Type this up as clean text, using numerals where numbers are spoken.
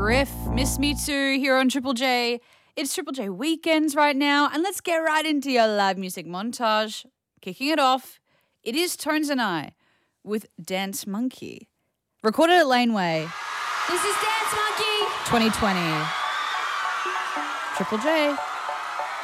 Griff, Miss Me Too here on Triple J. It's Triple J Weekends right now, and let's get right into your live music montage. Kicking it off, it is Tones and I with Dance Monkey. Recorded at Laneway. This is Dance Monkey 2020. Triple J.